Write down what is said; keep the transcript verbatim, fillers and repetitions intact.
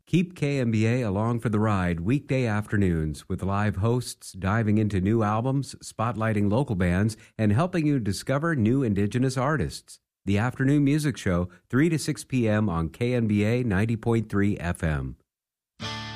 Keep K M B A along for the ride weekday afternoons with live hosts diving into new albums, spotlighting local bands, and helping you discover new Indigenous artists. The Afternoon Music Show, three to six p.m. on K M B A ninety point three F M.